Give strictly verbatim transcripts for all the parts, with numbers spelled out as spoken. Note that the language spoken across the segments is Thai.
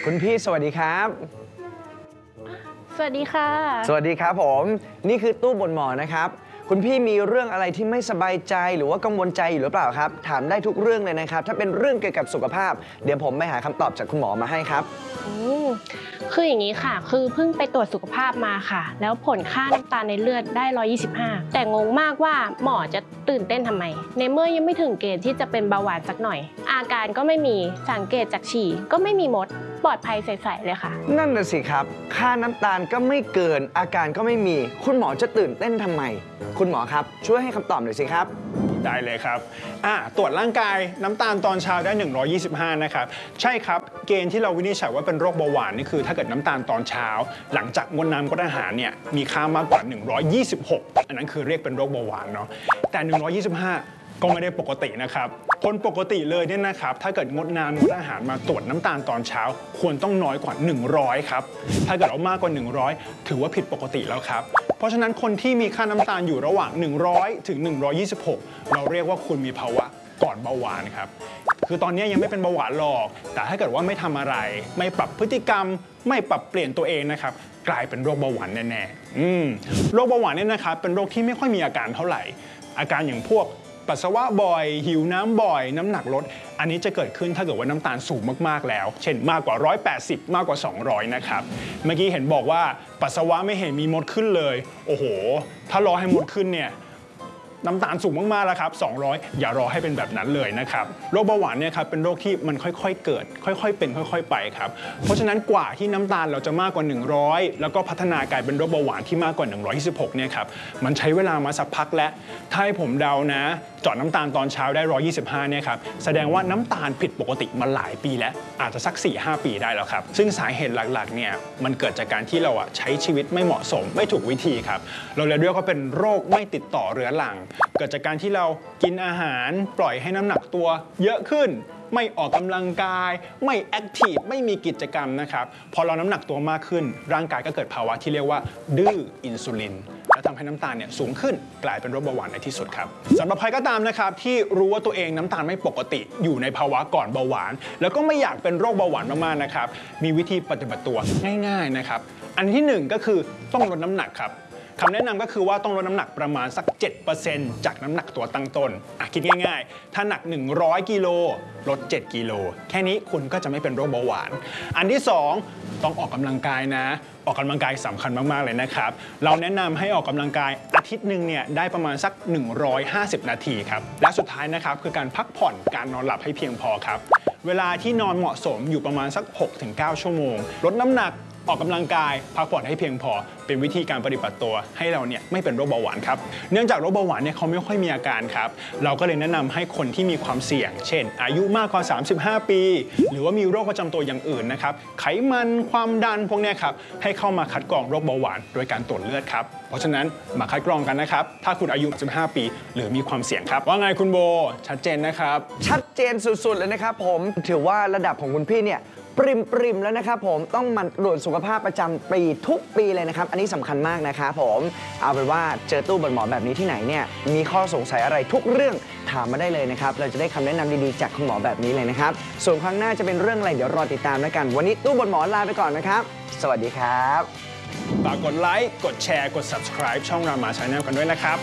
คุณพี่สวัสดีครับสวัสดีค่ะสวัสดีครับผมนี่คือตู้บ่นหมอนะครับคุณพี่มีเรื่องอะไรที่ไม่สบายใจหรือว่ากังวลใจอยู่หรือเปล่าครับถามได้ทุกเรื่องเลยนะครับถ้าเป็นเรื่องเกี่ยวกับสุขภาพเดี๋ยวผมไปหาคำตอบจากคุณหมอมาให้ครับอืมคืออย่างนี้ค่ะคือเพิ่งไปตรวจสุขภาพมาค่ะแล้วผลค่าน้ำตาลในเลือดได้หนึ่งร้อยยี่สิบห้าแต่งงมากว่าหมอจะตื่นเต้นทำไมในเมื่อยังไม่ถึงเกณฑ์ที่จะเป็นเบาหวานสักหน่อยอาการก็ไม่มีสังเกตจากฉี่ก็ไม่มีมดปลอดภัยใสๆเลยค่ะนั่นน่ะสิครับค่าน้ำตาลก็ไม่เกินอาการก็ไม่มีคุณหมอจะตื่นเต้นทำไมคุณหมอครับช่วยให้คำตอบหน่อยสิครับได้เลยครับอ่าตรวจร่างกายน้ำตาลตอนเช้าได้หนึ่งร้อยยี่สิบห้านะครับใช่ครับเกณฑ์ที่เราวินิจฉัยว่าเป็นโรคเบาหวานนี่คือถ้าเกิดน้ำตาลตอนเช้าหลังจากงดน้ำงดอาหารเนี่ยมีค่ามากกว่าหนึ่งร้อยยี่สิบหกอันนั้นคือเรียกเป็นโรคเบาหวานเนาะแต่หนึ่งร้อยยี่สิบห้าก็ไม่ได้ปกตินะครับคนปกติเลยเนี่ยนะครับถ้าเกิดงดน้ำงดอาหารมาตรวจน้ำตาลตอนเช้าควรต้องน้อยกว่าหนึ่งร้อยครับถ้าเกิดเอามากกว่าหนึ่งร้อยถือว่าผิดปกติแล้วครับเพราะฉะนั้นคนที่มีค่าน้ำตาลอยู่ระหว่างหนึ่งร้อยถึงหนึ่งร้อยยี่สิบหกเราเรียกว่าคุณมีภาวะก่อนเบาหวานครับคือตอนนี้ยังไม่เป็นเบาหวานหรอกแต่ถ้าเกิดว่าไม่ทำอะไรไม่ปรับพฤติกรรมไม่ปรับเปลี่ยนตัวเองนะครับกลายเป็นโรคเบาหวานแน่ๆอืมโรคเบาหวานเนี่ยนะครับเป็นโรคที่ไม่ค่อยมีอาการเท่าไหร่อาการอย่างพวกปัสสาวะบ่อยหิวน้ำบ่อยน้ำหนักลดอันนี้จะเกิดขึ้นถ้าเกิดว่าน้ำตาลสูงมากๆแล้วเช่นมากกว่าหนึ่งร้อยแปดสิบมากกว่าสองร้อยนะครับเมื่อกี้เห็นบอกว่าปัสสาวะไม่เห็นมีมดขึ้นเลยโอ้โหถ้ารอให้มดขึ้นเนี่ยน้ำตาลสูงมากๆแล้วครับสองร้อยอย่ารอให้เป็นแบบนั้นเลยนะครับโรคเบาหวานเนี่ยครับเป็นโรคที่มันค่อยๆเกิดค่อยๆเป็นค่อยๆไปครับเพราะฉะนั้นกว่าที่น้ำตาลเราจะมากกว่าหนึ่งร้อยแล้วก็พัฒนากลายเป็นโรคเบาหวานที่มากกว่าหนึ่งร้อยยี่สิบหกเนี่ยครับมันใช้เวลามาสักพักแล้วถ้าให้ผมเดานะเจาะน้ำตาลตอนเช้าได้หนึ่งร้อยยี่สิบห้าเนี่ยครับแสดงว่าน้ำตาลผิดปกติมาหลายปีแล้วอาจจะสัก สี่ห้า ปีได้แล้วครับซึ่งสาเหตุหลักๆเนี่ยมันเกิดจากการที่เราอะใช้ชีวิตไม่เหมาะสมไม่ถูกวิธีครับเราเลยเรียกว่าเป็นโรคไม่ติดต่อเรื้อรังเกิดจากการที่เรากินอาหารปล่อยให้น้ำหนักตัวเยอะขึ้นไม่ออกกำลังกายไม่แอคทีฟไม่มีกิจกรรมนะครับพอเราน้ำหนักตัวมากขึ้นร่างกายก็เกิดภาวะที่เรียกว่าดื้ออินซูลินและทำให้น้ำตาลเนี่ยสูงขึ้นกลายเป็นโรคเบาหวานในที่สุดครับสำหรับใครก็ตามนะครับที่รู้ว่าตัวเองน้ำตาลไม่ปกติอยู่ในภาวะก่อนเบาหวานแล้วก็ไม่อยากเป็นโรคเบาหวานมากๆนะครับมีวิธีปฏิบัติตัวง่ายๆนะครับอันที่หนึ่งก็คือต้องลดน้ำหนักครับคำแนะนำก็คือว่าต้องลดน้ำหนักประมาณสัก เจ็ดเปอร์เซ็นต์ จากน้ำหนักตัวตั้งต้นอ่ะคิดง่ายๆถ้าหนักหนึ่งร้อยกิโลลดเจ็ดกิโลแค่นี้คุณก็จะไม่เป็นโรคเบาหวานอันที่สองต้องออกกำลังกายนะออกกำลังกายสำคัญมากๆเลยนะครับเราแนะนำให้ออกกำลังกายอาทิตย์หนึ่งเนี่ยได้ประมาณสักหนึ่งร้อยห้าสิบนาทีครับและสุดท้ายนะครับคือการพักผ่อนการนอนหลับให้เพียงพอครับเวลาที่นอนเหมาะสมอยู่ประมาณสัก หกถึงเก้า ชั่วโมงลดน้ำหนักออกกำลังกายพักผ่อนให้เพียงพอเป็นวิธีการปฏิบัติตัวให้เราเนี่ยไม่เป็นโรคเบาหวานครับเนื่องจากโรคเบาหวานเนี่ยเขาไม่ค่อยมีอาการครับเราก็เลยแนะนำให้คนที่มีความเสี่ยงเช่นอายุมากกว่าสามสิบห้าปีหรือว่ามีโรคประจำตัวอย่างอื่นนะครับไขมันความดันพวกนี้ครับให้เข้ามาคัดกรองโรคเบาหวานโดยการตรวจเลือดครับเพราะฉะนั้นมาคัดกรองกันนะครับถ้าคุณอายุสิบห้าปีหรือมีความเสี่ยงครับว่าไงคุณโบชัดเจนนะครับชัดเจนสุดๆเลยนะครับผมถือว่าระดับของคุณพี่เนี่ยปริมปริมแล้วนะครับผมต้องมันตรวจสุขภาพประจำปีทุกปีเลยนะครับอันนี้สำคัญมากนะครับผมเอาเป็นว่าเจอตู้บ่นหมอแบบนี้ที่ไหนเนี่ยมีข้อสงสัยอะไรทุกเรื่องถามมาได้เลยนะครับเราจะได้คำแนะนำดีๆจากคุณหมอแบบนี้เลยนะครับส่วนครั้งหน้าจะเป็นเรื่องอะไรเดี๋ยวรอติดตามแล้วกันวันนี้ตู้บ่นหมอลาไปก่อนนะครับสวัสดีครับฝากกดไลค์กดแชร์กด ซับสไครบ์ ช่องรามาชาแนลกันด้วยนะครับ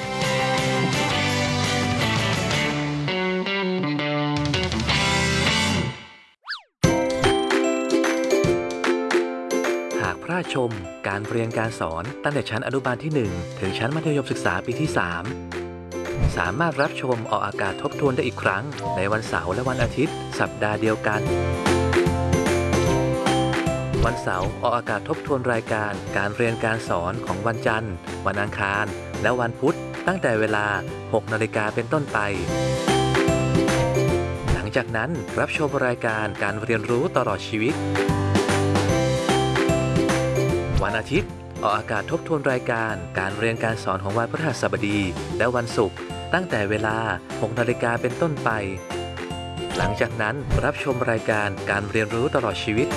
พระชมการเรียนการสอนตั้งแต่ชั้นอนุบาลที่หนึ่งถึงชั้นมัธยมศึกษาปีที่สามสามารถรับชมออกอากาศทบทวนได้อีกครั้งในวันเสาร์และวันอาทิตย์สัปดาห์เดียวกันวันเสาร์ออกอากาศทบทวนรายการการเรียนการสอนของวันจันทร์วันอังคารและวันพุธตั้งแต่เวลา หกนาฬิกาเป็นต้นไปหลังจากนั้นรับชมรายการการเรียนรู้ตลอดชีวิตวันอาทิตย์ออกอากาศทบทวนรายการการเรียนการสอนของวันพฤหัสบดีและวันศุกร์ตั้งแต่เวลา หกนาฬิกาเป็นต้นไปหลังจากนั้นรับชมรายการการเรียนรู้ตลอดชีวิต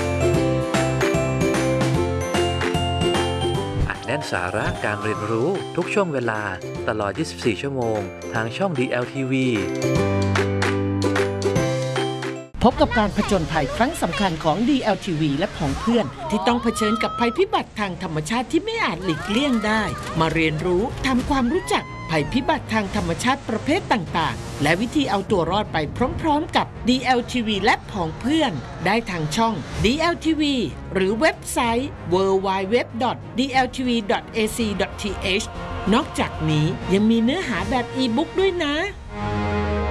อัดแน่นสาระการเรียนรู้ทุกช่วงเวลาตลอด ยี่สิบสี่ ชั่วโมงทางช่อง ดี แอล ที วีพบกับการผจญภัยครั้งสำคัญของ ดี แอล ที วี และผองเพื่อนที่ต้องเผชิญกับภัยพิบัติทางธรรมชาติที่ไม่อาจหลีกเลี่ยงได้มาเรียนรู้ทำความรู้จักภัยพิบัติทางธรรมชาติประเภทต่างๆและวิธีเอาตัวรอดไปพร้อมๆกับ ดี แอล ที วี และผองเพื่อนได้ทางช่อง ดี แอล ที วี หรือเว็บไซต์ ดับเบิลยู ดับเบิลยู ดับเบิลยู ดอท ดี แอล ที วี ดอท เอ ซี ดอท ที เอช นอกจากนี้ยังมีเนื้อหาแบบอีบุ๊กด้วยนะ